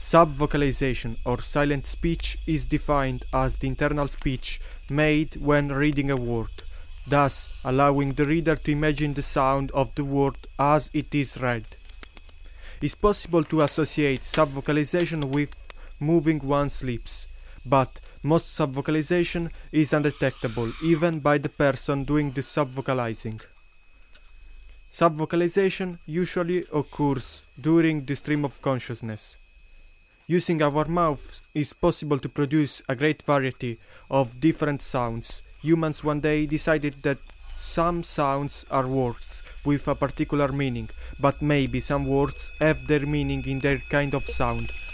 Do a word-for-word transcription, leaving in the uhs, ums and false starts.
Subvocalization or silent speech is defined as the internal speech made when reading a word, thus allowing the reader to imagine the sound of the word as it is read. It's possible to associate subvocalization with moving one's lips, but most subvocalization is undetectable even by the person doing the subvocalizing. Subvocalization usually occurs during the stream of consciousness. Using our mouths is possible to produce a great variety of different sounds. Humans one day decided that some sounds are words with a particular meaning, but maybe some words have their meaning in their kind of sound,